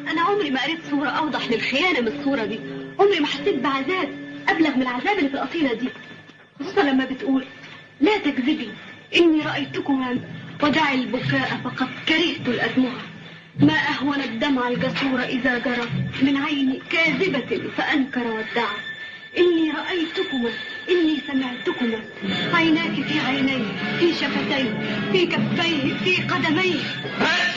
انا عمري ما قريت صورة اوضح للخيانة من الصورة دي. عمري ما حسيت بعذاب ابلغ من العذاب اللي في القصيدة دي، خصوصا لما بتقول لا تكذبي اني رأيتكما ودعي البكاء فقد كرهت الأدمع، ما أهون الدمع الجسور إذا جرى من عين كاذبة فأنكر وادعى، إني رأيتكما إني سمعتكما، عيناك في عيني في شفتي في كفيه في قدميه.